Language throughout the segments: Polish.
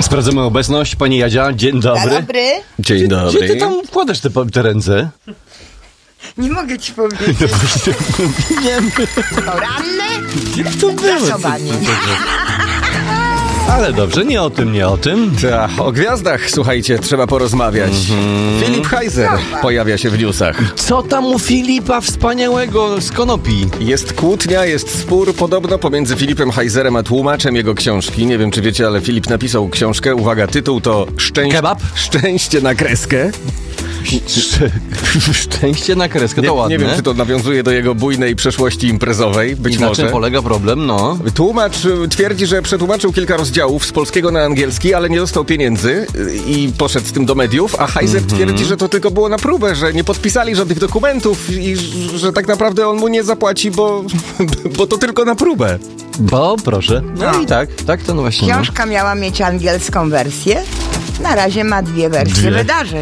Sprawdzamy obecność. Pani Jadzia, dzień dobry. Dobry. Dzień dobry. Gdzie ty tam wkładasz te ręce? Nie mogę ci powiedzieć. No właśnie, wiem. Poranne Gdzie to było? głosowanie. Ale dobrze, nie o tym. Ta, o gwiazdach, słuchajcie, trzeba porozmawiać. Filip Heiser pojawia się w newsach. Co tam u Filipa wspaniałego z konopi? Jest kłótnia, jest spór podobno pomiędzy Filipem Heiserem a tłumaczem jego książki. Nie wiem, czy wiecie, ale Filip napisał książkę. Uwaga, tytuł to Kebab? Szczęście na kreskę. Szczęście na kreskę, to ładne. Nie wiem, czy to nawiązuje do jego bujnej przeszłości imprezowej. Być I na może. czym polega problem, no? Tłumacz twierdzi, że przetłumaczył kilka rozdziałów z polskiego na angielski, ale nie dostał pieniędzy i poszedł z tym do mediów, a Heiser twierdzi, że to tylko było na próbę, że nie podpisali żadnych dokumentów i że tak naprawdę on mu nie zapłaci, bo to tylko na próbę. Bo, proszę. No i tak to no właśnie. Książka miała mieć angielską wersję. Na razie ma dwie wersje wydarzeń.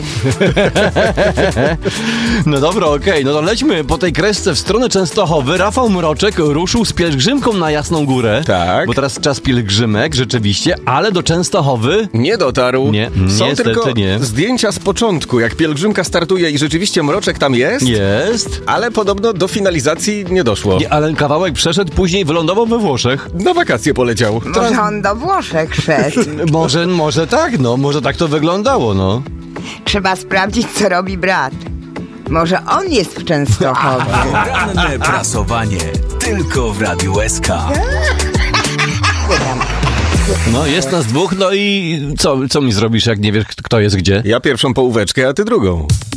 No dobra, okej. No to lećmy po tej kresce w stronę Częstochowy. Rafał Mroczek ruszył z pielgrzymką na Jasną Górę. Tak. Bo teraz czas pielgrzymek, rzeczywiście, ale do Częstochowy... Nie dotarł. Nie, Są niestety tylko nie. zdjęcia z początku, jak pielgrzymka startuje i rzeczywiście Mroczek tam jest, Jest. ale podobno do finalizacji nie doszło. Nie, ale kawałek przeszedł, później wylądował we Włoszech. Na wakacje poleciał. Może on do Włoszech szedł. Może tak, no. Może tak to wyglądało, no. Trzeba sprawdzić, co robi brat. Może on jest w Częstochowie. Poranne prasowanie tylko w Radiu SK. No, jest nas dwóch, no i co mi zrobisz, jak nie wiesz, kto jest gdzie? Ja pierwszą połóweczkę, a ty drugą.